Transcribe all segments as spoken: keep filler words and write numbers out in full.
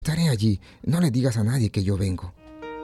Estaré allí. No le digas a nadie que yo vengo.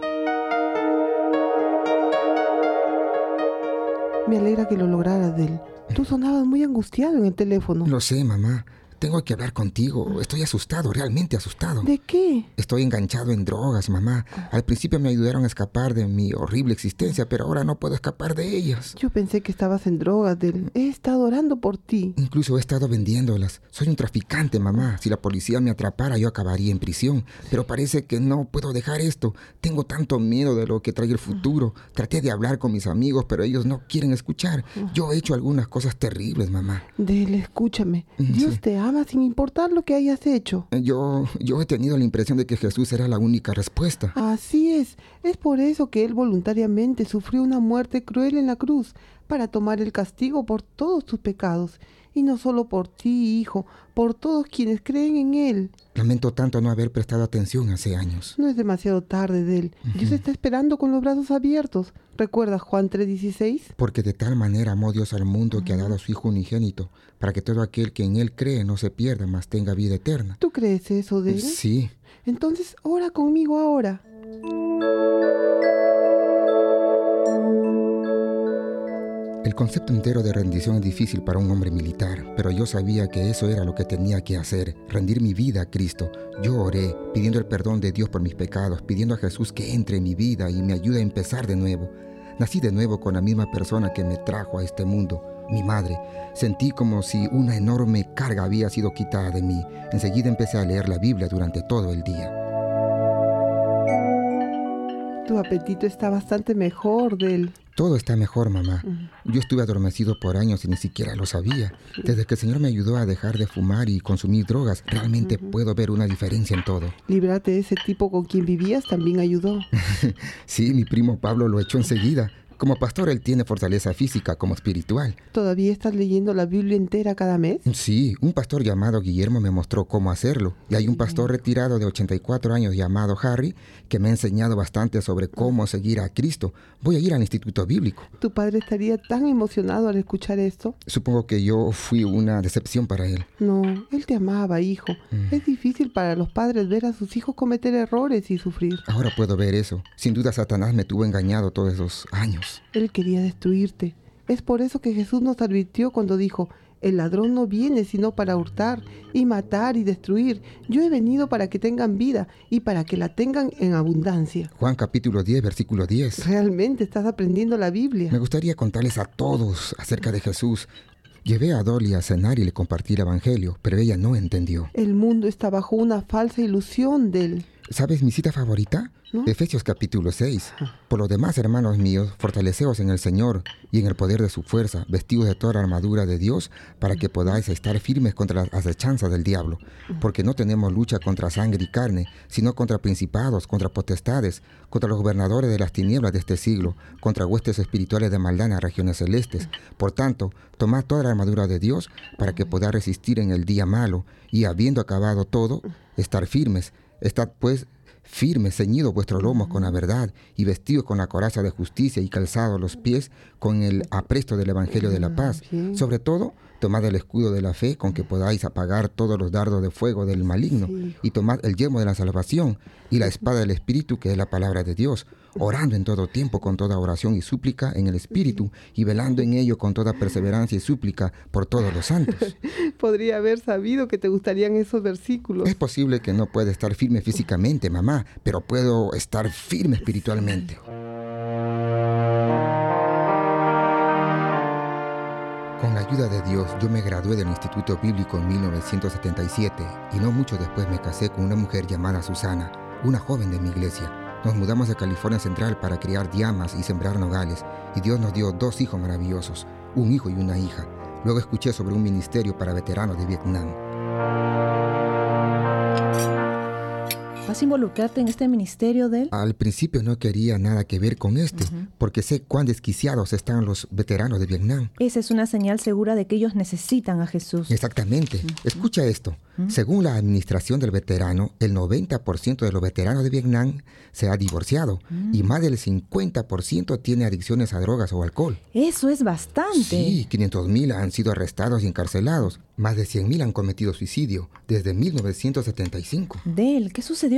Me alegra que lo lograras, Del. Tú sonabas muy angustiado en el teléfono. Lo sé, mamá. Tengo que hablar contigo. Estoy asustado, realmente asustado. ¿De qué? Estoy enganchado en drogas, mamá. Al principio me ayudaron a escapar de mi horrible existencia, pero ahora no puedo escapar de ellas. Yo pensé que estabas en drogas, Del. He estado orando por ti. Incluso he estado vendiéndolas. Soy un traficante, mamá. Si la policía me atrapara, yo acabaría en prisión. Pero parece que no puedo dejar esto. Tengo tanto miedo de lo que trae el futuro. Traté de hablar con mis amigos, pero ellos no quieren escuchar. Yo he hecho algunas cosas terribles, mamá. Del, escúchame. Dios Sí. te ama sin importar lo que hayas hecho. Yo, yo he tenido la impresión de que Jesús era la única respuesta. Así es. Es por eso que Él voluntariamente sufrió una muerte cruel en la cruz, para tomar el castigo por todos tus pecados. Y no solo por ti, hijo, por todos quienes creen en Él. Lamento tanto no haber prestado atención hace años. No es demasiado tarde, Del. Ujú. Dios está esperando con los brazos abiertos. ¿Recuerdas Juan tres dieciséis? Porque de tal manera amó Dios al mundo que ha dado a su Hijo unigénito, para que todo aquel que en Él cree no se pierda, mas tenga vida eterna. ¿Tú crees eso, Del? Sí. Entonces, ora conmigo ahora. El concepto entero de rendición es difícil para un hombre militar, pero yo sabía que eso era lo que tenía que hacer, rendir mi vida a Cristo. Yo oré, pidiendo el perdón de Dios por mis pecados, pidiendo a Jesús que entre en mi vida y me ayude a empezar de nuevo. Nací de nuevo con la misma persona que me trajo a este mundo, mi madre. Sentí como si una enorme carga había sido quitada de mí. Enseguida empecé a leer la Biblia durante todo el día. Tu apetito está bastante mejor, Del. Todo está mejor, mamá. Yo estuve adormecido por años y ni siquiera lo sabía. Desde que el Señor me ayudó a dejar de fumar y consumir drogas, realmente puedo ver una diferencia en todo. Librarte de ese tipo con quien vivías también ayudó. Sí, mi primo Pablo lo echó enseguida. Como pastor, él tiene fortaleza física como espiritual. ¿Todavía estás leyendo la Biblia entera cada mes? Sí, un pastor llamado Guillermo me mostró cómo hacerlo. Y hay un pastor retirado de ochenta y cuatro años llamado Harry que me ha enseñado bastante sobre cómo seguir a Cristo. Voy a ir al instituto bíblico. ¿Tu padre estaría tan emocionado al escuchar esto? Supongo que yo fui una decepción para él. No, él te amaba, hijo. Mm. Es difícil para los padres ver a sus hijos cometer errores y sufrir. Ahora puedo ver eso. Sin duda Satanás me tuvo engañado todos esos años. Él quería destruirte. Es por eso que Jesús nos advirtió cuando dijo: el ladrón no viene sino para hurtar y matar y destruir. Yo he venido para que tengan vida y para que la tengan en abundancia. Juan capítulo diez, versículo diez. Realmente estás aprendiendo la Biblia. Me gustaría contarles a todos acerca de Jesús. Llevé a Dolly a cenar y le compartí el evangelio, pero ella no entendió. El mundo está bajo una falsa ilusión de él. ¿Sabes mi cita favorita? ¿No? Efesios capítulo seis. Por lo demás, hermanos míos, fortaleceos en el Señor y en el poder de su fuerza, vestidos de toda la armadura de Dios, para que podáis estar firmes contra las acechanzas del diablo. Porque no tenemos lucha contra sangre y carne, sino contra principados, contra potestades, contra los gobernadores de las tinieblas de este siglo, contra huestes espirituales de maldad en las regiones celestes. Por tanto, tomad toda la armadura de Dios para que podáis resistir en el día malo, y habiendo acabado todo, estar firmes. Estad pues firmes, ceñidos vuestros lomos con la verdad, y vestidos con la coraza de justicia, y calzados los pies con el apresto del evangelio de la paz. Bien. Sobre todo, tomad el escudo de la fe, con que podáis apagar todos los dardos de fuego del maligno, Sí. y tomad el yelmo de la salvación, y la espada del Espíritu, que es la palabra de Dios, orando en todo tiempo con toda oración y súplica en el Espíritu, y velando en ello con toda perseverancia y súplica por todos los santos. Podría haber sabido que te gustarían esos versículos. Es posible que no pueda estar firme físicamente, mamá, pero puedo estar firme espiritualmente. Con la ayuda de Dios, yo me gradué del Instituto Bíblico en mil novecientos setenta y siete y no mucho después me casé con una mujer llamada Susana, una joven de mi iglesia. Nos mudamos a California Central para criar diamas y sembrar nogales, y Dios nos dio dos hijos maravillosos, un hijo y una hija. Luego escuché sobre un ministerio para veteranos de Vietnam. ¿Vas a involucrarte en este ministerio de él? Al principio no quería nada que ver con este, Ujú. porque sé cuán desquiciados están los veteranos de Vietnam. Esa es una señal segura de que ellos necesitan a Jesús. Exactamente. Escucha esto. Según la administración del veterano, el noventa por ciento de los veteranos de Vietnam se ha divorciado y más del cincuenta por ciento tiene adicciones a drogas o alcohol. Eso es bastante. Sí, quinientos mil han sido arrestados y encarcelados. Más de cien mil han cometido suicidio desde mil novecientos setenta y cinco. Del, ¿qué sucedió